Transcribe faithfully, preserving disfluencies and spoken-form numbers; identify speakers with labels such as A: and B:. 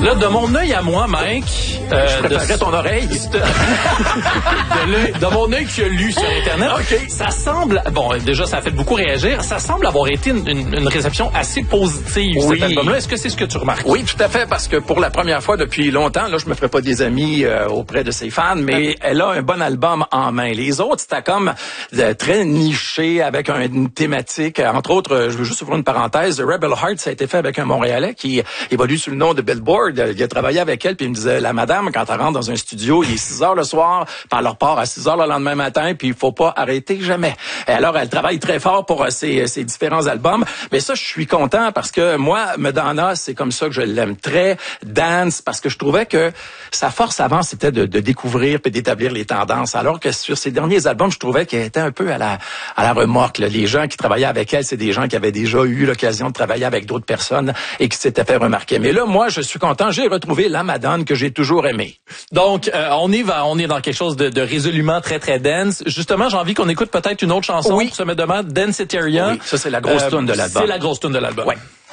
A: Là, de mon œil à moi, Mike...
B: Euh, je préparerais de... ton oreille.
A: de, de mon œil qui a lu sur Internet,
B: okay.
A: Ça semble... Bon, déjà, ça a fait beaucoup réagir. Ça semble avoir été une, une, une réception assez positive,
B: oui.
A: cet album-là. Est-ce que c'est ce que tu remarques?
B: Oui, tout à fait, parce que pour la première fois depuis longtemps, là, je me ferai pas des amis euh, auprès de ses fans, mais elle a un bon album en main. Les autres, c'était comme euh, très niché, avec un, une thématique. Entre autres, je veux juste ouvrir une parenthèse, Rebel Heart, ça a été fait avec un Montréalais qui évolue sous le nom de Billboard. Il a travaillé avec elle, puis il me disait, la madame, quand elle rentre dans un studio, il est six heures le soir, puis elle repart à six heures le lendemain matin, puis il faut pas arrêter jamais. Et alors, elle travaille très fort pour ses, ses différents albums. Mais ça, je suis content parce que moi, Madonna, c'est comme ça que je l'aime. Très dance, parce que je trouvais que sa force avant, c'était de, de découvrir puis d'établir les tendances. Alors que sur ses derniers albums, je trouvais qu'elle était un peu à la, à la remorque, là. Les gens qui travaillaient avec elle, c'est des gens qui avaient déjà eu l'occasion de travailler avec d'autres personnes et qui s'étaient fait remarquer. Mais là, moi, je suis content. J'ai retrouvé la Madonna que j'ai toujours aimée.
A: Donc, euh, on est on est dans quelque chose de, de résolument très, très dance. Justement, j'ai envie qu'on écoute peut-être une autre chanson
B: oui.
A: pour se mettre demain, Danceteria.
B: Oui, ça, c'est la grosse euh, tune de l'album.
A: C'est la grosse tune de l'album.
B: Ouais.